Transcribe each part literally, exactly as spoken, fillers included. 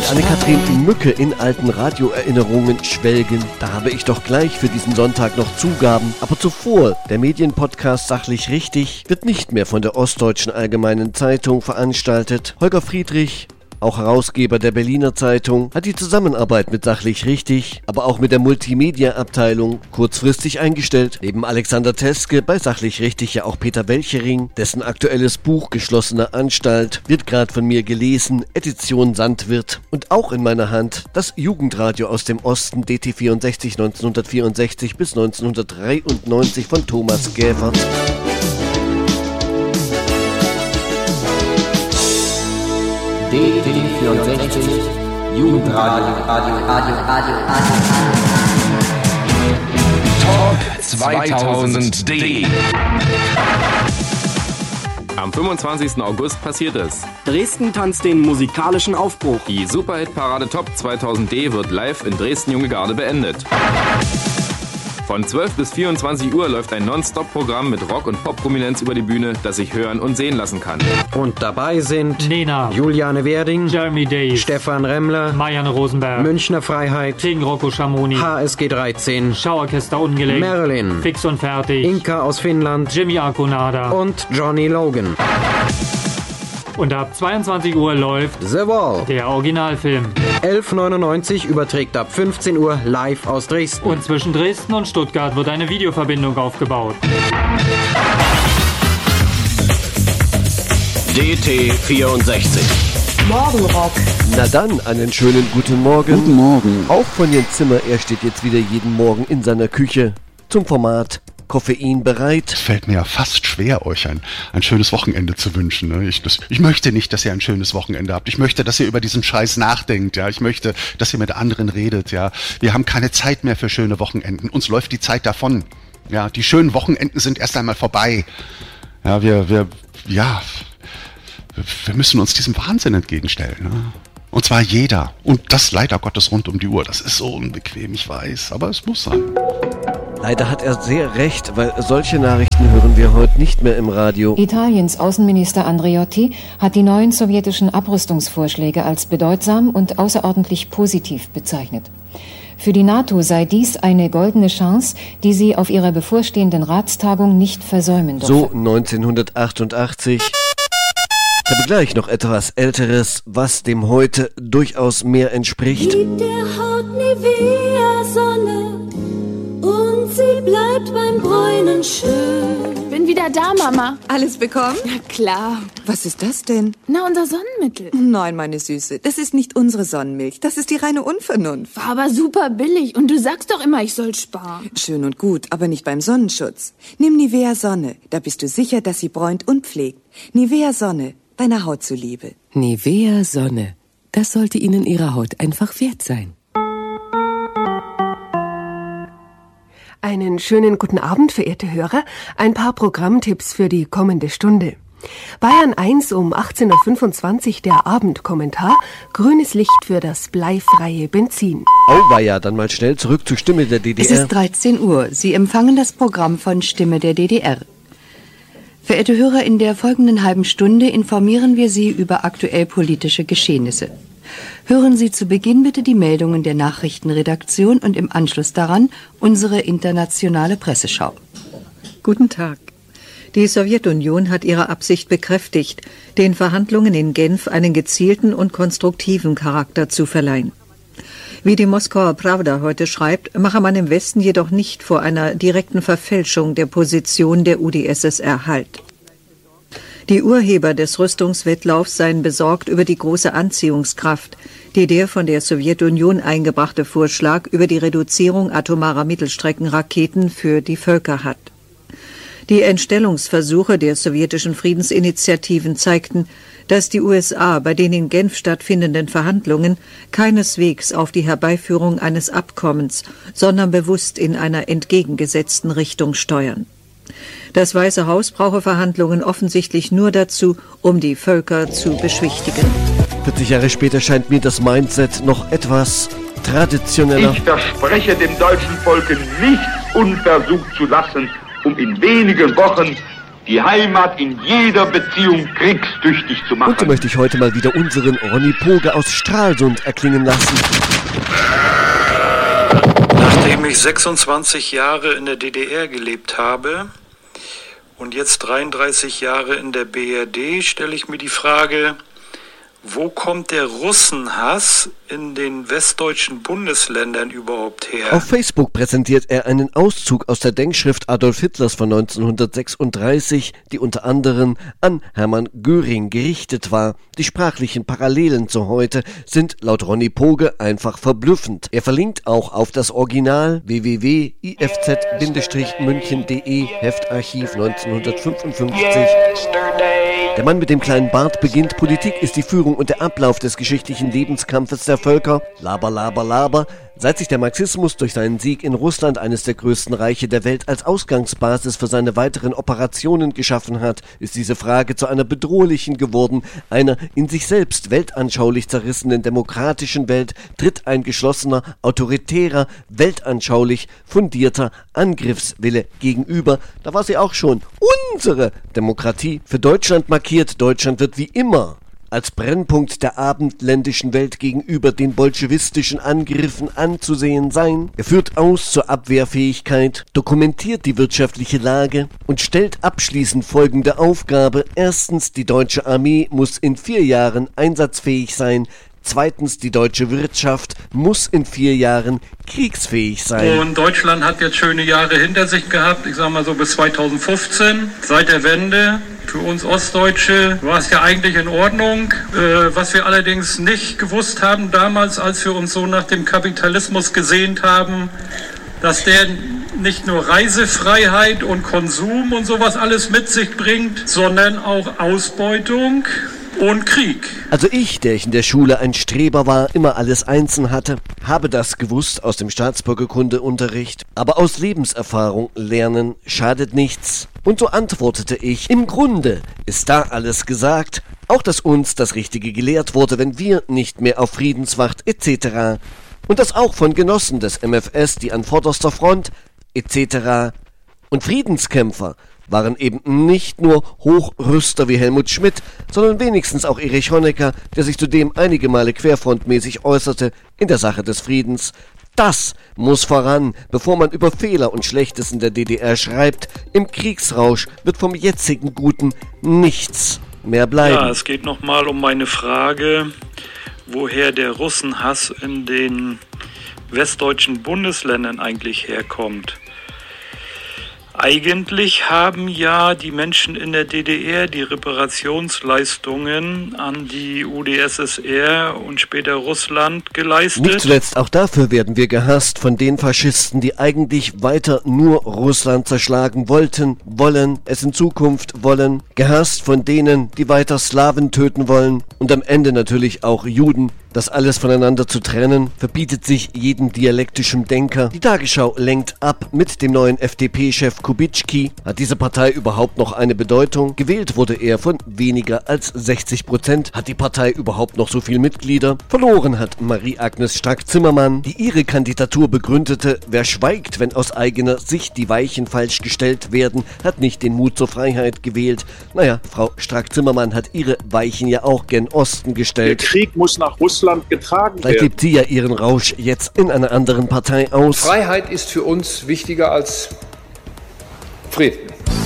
Anne-Kathrin Mücke in alten Radioerinnerungen schwelgen. Da habe ich doch gleich für diesen Sonntag noch Zugaben. Aber zuvor, der Medienpodcast Sachlich Richtig wird nicht mehr von der Ostdeutschen Allgemeinen Zeitung veranstaltet. Holger Friedrich, auch Herausgeber der Berliner Zeitung, hat die Zusammenarbeit mit Sachlich Richtig, aber auch mit der Multimedia-Abteilung kurzfristig eingestellt. Neben Alexander Teske bei Sachlich Richtig ja auch Peter Welchering, dessen aktuelles Buch Geschlossene Anstalt wird gerade von mir gelesen, Edition Sandwirt. Und auch in meiner Hand das Jugendradio aus dem Osten D T vierundsechzig neunzehnhundertvierundsechzig bis neunzehnhundertdreiundneunzig von Thomas Gäfert. D T vierundsechzig, Jugendradio, Radio, Radio, Radio, Radio. Talk zweitausend D. Am fünfundzwanzigsten August passiert es. Dresden tanzt den musikalischen Aufbruch. Die Superhit-Parade Top zweitausend D wird live in Dresden Junge Garde beendet. Von zwölf bis vierundzwanzig Uhr läuft ein Non-Stop-Programm mit Rock- und Pop-Prominenz über die Bühne, das sich hören und sehen lassen kann. Und dabei sind Nena, Juliane Werding, Jeremy Days, Stefan Remmler, Marianne Rosenberg, Münchner Freiheit, King Rocco Schamoni, H S G dreizehn, Schauorchester Ungelenk, Marilyn, Fix und Fertig, Inka aus Finnland, Jimmy Arconada und Johnny Logan. Und ab zweiundzwanzig Uhr läuft The Wall, der Originalfilm. elf neunundneunzig überträgt ab fünfzehn Uhr live aus Dresden. Und zwischen Dresden und Stuttgart wird eine Videoverbindung aufgebaut. D T vierundsechzig. Morgenrock. Na dann, einen schönen guten Morgen. Guten Morgen. Auch von Jens Zimmer, er steht jetzt wieder jeden Morgen in seiner Küche zum Format Koffein bereit. Es fällt mir ja fast schwer, euch ein, ein schönes Wochenende zu wünschen. Ne? Ich, das, ich möchte nicht, dass ihr ein schönes Wochenende habt. Ich möchte, dass ihr über diesen Scheiß nachdenkt. Ja, ich möchte, dass ihr mit anderen redet. Ja, wir haben keine Zeit mehr für schöne Wochenenden. Uns läuft die Zeit davon. Ja, die schönen Wochenenden sind erst einmal vorbei. Ja, wir, wir, ja, wir müssen uns diesem Wahnsinn entgegenstellen. Ne? Und zwar jeder. Und das leider Gottes rund um die Uhr. Das ist so unbequem, ich weiß, aber es muss sein. Leider hat er sehr recht, weil solche Nachrichten hören wir heute nicht mehr im Radio. Italiens Außenminister Andreotti hat die neuen sowjetischen Abrüstungsvorschläge als bedeutsam und außerordentlich positiv bezeichnet. Für die NATO sei dies eine goldene Chance, die sie auf ihrer bevorstehenden Ratstagung nicht versäumen dürfe. So neunzehnhundertachtundachtzig. Ich habe gleich noch etwas Älteres, was dem heute durchaus mehr entspricht. Gib der Haut Nivea-Sonne und sie bleibt beim Bräunen schön. Bin wieder da, Mama. Alles bekommen? Ja, klar. Was ist das denn? Na, unser Sonnenmittel. Nein, meine Süße, das ist nicht unsere Sonnenmilch. Das ist die reine Unvernunft. War aber super billig und du sagst doch immer, ich soll sparen. Schön und gut, aber nicht beim Sonnenschutz. Nimm Nivea Sonne, da bist du sicher, dass sie bräunt und pflegt. Nivea Sonne, deiner Haut zuliebe. Nivea Sonne, das sollte Ihnen Ihre Haut einfach wert sein. Einen schönen guten Abend, verehrte Hörer. Ein paar Programmtipps für die kommende Stunde. Bayern eins um achtzehn Uhr fünfundzwanzig der Abendkommentar. Grünes Licht für das bleifreie Benzin. Auweia, dann mal schnell zurück zur Stimme der D D R. Es ist dreizehn Uhr. Sie empfangen das Programm von Stimme der D D R. Verehrte Hörer, in der folgenden halben Stunde informieren wir Sie über aktuell politische Geschehnisse. Hören Sie zu Beginn bitte die Meldungen der Nachrichtenredaktion und im Anschluss daran unsere internationale Presseschau. Guten Tag. Die Sowjetunion hat ihre Absicht bekräftigt, den Verhandlungen in Genf einen gezielten und konstruktiven Charakter zu verleihen. Wie die Moskauer Prawda heute schreibt, mache man im Westen jedoch nicht vor einer direkten Verfälschung der Position der U d S S R Halt. Die Urheber des Rüstungswettlaufs seien besorgt über die große Anziehungskraft, die der von der Sowjetunion eingebrachte Vorschlag über die Reduzierung atomarer Mittelstreckenraketen für die Völker hat. Die Entstellungsversuche der sowjetischen Friedensinitiativen zeigten, dass die U S A bei den in Genf stattfindenden Verhandlungen keineswegs auf die Herbeiführung eines Abkommens, sondern bewusst in einer entgegengesetzten Richtung steuern. Das Weiße Haus brauche Verhandlungen offensichtlich nur dazu, um die Völker zu beschwichtigen. vierzig Jahre später scheint mir das Mindset noch etwas traditioneller. Ich verspreche dem deutschen Volke, nichts unversucht zu lassen, um in wenigen Wochen die Heimat in jeder Beziehung kriegstüchtig zu machen. Und so möchte ich heute mal wieder unseren Ronny Poge aus Stralsund erklingen lassen. Nachdem ich sechsundzwanzig Jahre in der D D R gelebt habe und jetzt dreiunddreißig Jahre in der B R D, stelle ich mir die Frage, wo kommt der Russenhass in den westdeutschen Bundesländern überhaupt her? Auf Facebook präsentiert er einen Auszug aus der Denkschrift Adolf Hitlers von neunzehnhundertsechsunddreißig, die unter anderem an Hermann Göring gerichtet war. Die sprachlichen Parallelen zu heute sind laut Ronny Poge einfach verblüffend. Er verlinkt auch auf das Original w w w punkt i f z münchen punkt de Heftarchiv neunzehnhundertfünfundfünfzig. Der Mann mit dem kleinen Bart beginnt: Politik ist die Führung und der Ablauf des geschichtlichen Lebenskampfes der Völker. Laber, laber, laber. Seit sich der Marxismus durch seinen Sieg in Russland, eines der größten Reiche der Welt, als Ausgangsbasis für seine weiteren Operationen geschaffen hat, ist diese Frage zu einer bedrohlichen geworden. Einer in sich selbst weltanschaulich zerrissenen demokratischen Welt tritt ein geschlossener, autoritärer, weltanschaulich fundierter Angriffswille gegenüber. Da war sie auch schon unsere Demokratie für Deutschland markiert. Deutschland wird wie immer als Brennpunkt der abendländischen Welt gegenüber den bolschewistischen Angriffen anzusehen sein. Er führt aus zur Abwehrfähigkeit, dokumentiert die wirtschaftliche Lage und stellt abschließend folgende Aufgabe. Erstens, die deutsche Armee muss in vier Jahren einsatzfähig sein. Zweitens, die deutsche Wirtschaft muss in vier Jahren kriegsfähig sein. Und Deutschland hat jetzt schöne Jahre hinter sich gehabt, ich sag mal so bis zweitausendfünfzehn, seit der Wende. Für uns Ostdeutsche war es ja eigentlich in Ordnung. Äh, was wir allerdings nicht gewusst haben damals, als wir uns so nach dem Kapitalismus gesehnt haben, dass der nicht nur Reisefreiheit und Konsum und sowas alles mit sich bringt, sondern auch Ausbeutung und Krieg. Also ich, der ich in der Schule ein Streber war, immer alles Einsen hatte, habe das gewusst aus dem Staatsbürgerkundeunterricht. Aber aus Lebenserfahrung lernen schadet nichts. Und so antwortete ich: Im Grunde ist da alles gesagt, auch dass uns das Richtige gelehrt wurde, wenn wir nicht mehr auf Friedenswacht et cetera. Und das auch von Genossen des M F S, die an vorderster Front et cetera. Und Friedenskämpfer waren eben nicht nur Hochrüster wie Helmut Schmidt, sondern wenigstens auch Erich Honecker, der sich zudem einige Male querfrontmäßig äußerte in der Sache des Friedens. Das muss voran, bevor man über Fehler und Schlechtes in der D D R schreibt. Im Kriegsrausch wird vom jetzigen Guten nichts mehr bleiben. Ja, es geht nochmal um meine Frage, woher der Russenhass in den westdeutschen Bundesländern eigentlich herkommt. Eigentlich haben ja die Menschen in der D D R die Reparationsleistungen an die U d S S R und später Russland geleistet. Nicht zuletzt auch dafür werden wir gehasst von den Faschisten, die eigentlich weiter nur Russland zerschlagen wollten, wollen, es in Zukunft wollen. Gehasst von denen, die weiter Slawen töten wollen und am Ende natürlich auch Juden. Das alles voneinander zu trennen, verbietet sich jedem dialektischen Denker. Die Tagesschau lenkt ab mit dem neuen F D P-Chef Kubitschki. Hat diese Partei überhaupt noch eine Bedeutung? Gewählt wurde er von weniger als sechzig Prozent. Hat die Partei überhaupt noch so viele Mitglieder? Verloren hat Marie-Agnes Strack-Zimmermann, die ihre Kandidatur begründete. Wer schweigt, wenn aus eigener Sicht die Weichen falsch gestellt werden, hat nicht den Mut zur Freiheit gewählt. Naja, Frau Strack-Zimmermann hat ihre Weichen ja auch gen Osten gestellt. Der Krieg muss nach Russland getragen Vielleicht werden. lebt sie ja ihren Rausch jetzt in einer anderen Partei aus. Freiheit ist für uns wichtiger als Frieden.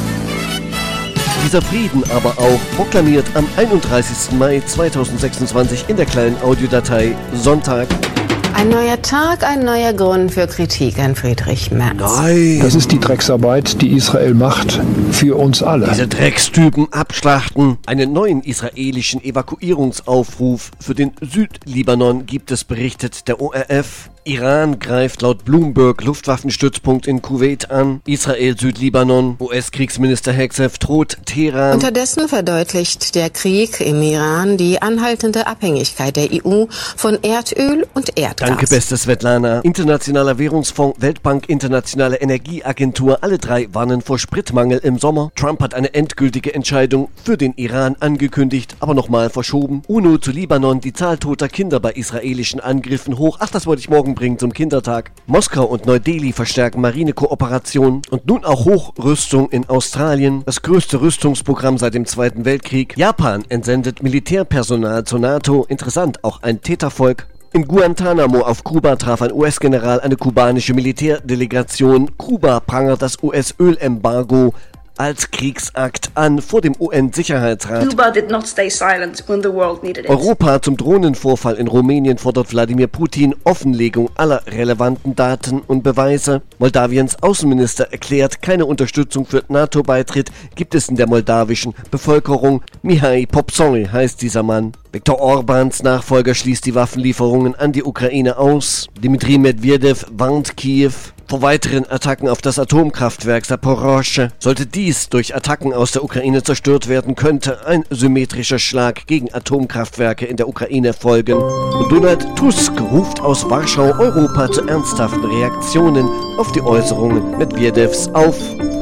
Dieser Frieden aber auch proklamiert am einunddreißigsten Mai zweitausendsechsundzwanzig in der kleinen Audiodatei Sonntag. Ein neuer Tag, ein neuer Grund für Kritik an Friedrich Merz. Nein. Das ist die Drecksarbeit, die Israel macht, für uns alle. Diese Dreckstypen abschlachten. Einen neuen israelischen Evakuierungsaufruf für den Südlibanon gibt es, berichtet der O R F. Iran greift laut Bloomberg Luftwaffenstützpunkt in Kuwait an. Israel, Südlibanon. U S-Kriegsminister Hegseth droht Teheran. Unterdessen verdeutlicht der Krieg im Iran die anhaltende Abhängigkeit der E U von Erdöl und Erdgas. Danke, beste Svetlana. Internationaler Währungsfonds, Weltbank, Internationale Energieagentur, alle drei warnen vor Spritmangel im Sommer. Trump hat eine endgültige Entscheidung für den Iran angekündigt, aber nochmal verschoben. UNO zu Libanon, die Zahl toter Kinder bei israelischen Angriffen hoch. Ach, das wollte ich morgen Morgen bringen zum Kindertag. Moskau und Neu-Delhi verstärken Marinekooperation und nun auch Hochrüstung in Australien, das größte Rüstungsprogramm seit dem Zweiten Weltkrieg. Japan entsendet Militärpersonal zur NATO, interessant, auch ein Tätervolk. In Guantanamo auf Kuba traf ein U S-General eine kubanische Militärdelegation. Kuba prangert das U S-Ölembargo als Kriegsakt an vor dem U N-Sicherheitsrat. Cuba did not stay silent when the world needed it. Europa zum Drohnenvorfall in Rumänien fordert Wladimir Putin Offenlegung aller relevanten Daten und Beweise. Moldawiens Außenminister erklärt, keine Unterstützung für NATO-Beitritt gibt es in der moldawischen Bevölkerung. Mihai Popsoi heißt dieser Mann. Viktor Orbáns Nachfolger schließt die Waffenlieferungen an die Ukraine aus. Dmitri Medvedev warnt Kiew vor weiteren Attacken auf das Atomkraftwerk Saporoschsche. Sollte dies durch Attacken aus der Ukraine zerstört werden, könnte ein symmetrischer Schlag gegen Atomkraftwerke in der Ukraine folgen. Und Donald Tusk ruft aus Warschau Europa zu ernsthaften Reaktionen auf die Äußerungen Medvedevs auf.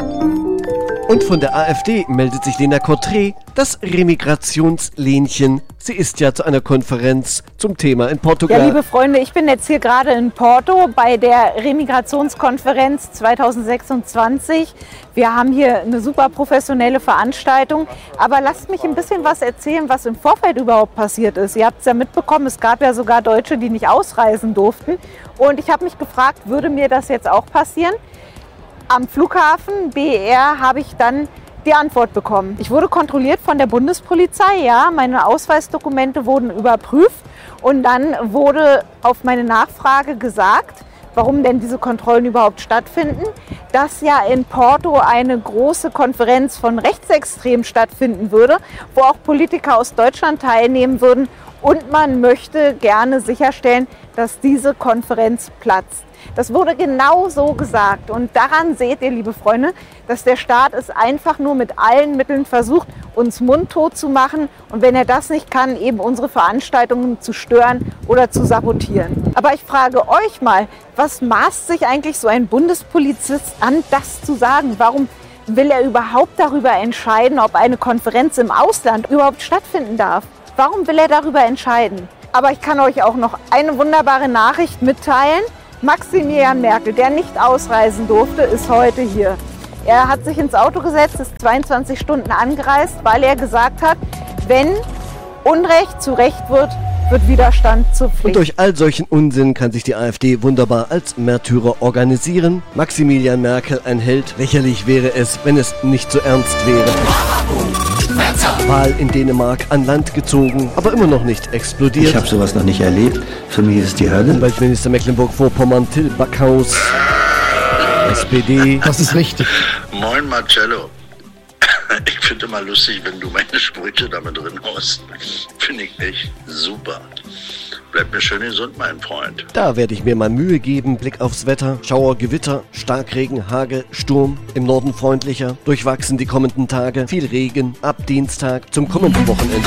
Und von der AfD meldet sich Lena Cotré, das Remigrationslenchen. Sie ist ja zu einer Konferenz zum Thema in Portugal. Ja, liebe Freunde, ich bin jetzt hier gerade in Porto bei der Remigrationskonferenz zwanzig sechsundzwanzig. Wir haben hier eine super professionelle Veranstaltung. Aber lasst mich ein bisschen was erzählen, was im Vorfeld überhaupt passiert ist. Ihr habt es ja mitbekommen, es gab ja sogar Deutsche, die nicht ausreisen durften. Und ich habe mich gefragt, würde mir das jetzt auch passieren? Am Flughafen B E R habe ich dann die Antwort bekommen. Ich wurde kontrolliert von der Bundespolizei, ja, meine Ausweisdokumente wurden überprüft und dann wurde auf meine Nachfrage gesagt, warum denn diese Kontrollen überhaupt stattfinden, dass ja in Porto eine große Konferenz von Rechtsextremen stattfinden würde, wo auch Politiker aus Deutschland teilnehmen würden und man möchte gerne sicherstellen, dass diese Konferenz platzt. Das wurde genau so gesagt und daran seht ihr, liebe Freunde, dass der Staat es einfach nur mit allen Mitteln versucht, uns mundtot zu machen und wenn er das nicht kann, eben unsere Veranstaltungen zu stören oder zu sabotieren. Aber ich frage euch mal, was maßt sich eigentlich so ein Bundespolizist an, das zu sagen? Warum will er überhaupt darüber entscheiden, ob eine Konferenz im Ausland überhaupt stattfinden darf? Warum will er darüber entscheiden? Aber ich kann euch auch noch eine wunderbare Nachricht mitteilen. Maximilian Merkel, der nicht ausreisen durfte, ist heute hier. Er hat sich ins Auto gesetzt, ist zweiundzwanzig Stunden angereist, weil er gesagt hat, wenn Unrecht zu Recht wird, wird Widerstand zur Pflicht. Und durch all solchen Unsinn kann sich die AfD wunderbar als Märtyrer organisieren. Maximilian Merkel ein Held. Lächerlich wäre es, wenn es nicht so ernst wäre. Wahl in Dänemark an Land gezogen, aber immer noch nicht explodiert. Ich habe sowas noch nicht erlebt. Für mich ist es die Hölle. Umweltminister Mecklenburg-Vorpommern Till Backhaus, S P D. Das ist richtig. Moin Marcello. Ich finde immer lustig, wenn du meine Sprüche damit drin haust. Finde ich echt super. Bleib mir schön gesund, mein Freund. Da werde ich mir mal Mühe geben. Blick aufs Wetter. Schauer, Gewitter, Starkregen, Hagel, Sturm. Im Norden freundlicher. Durchwachsen die kommenden Tage. Viel Regen. Ab Dienstag zum kommenden Wochenende.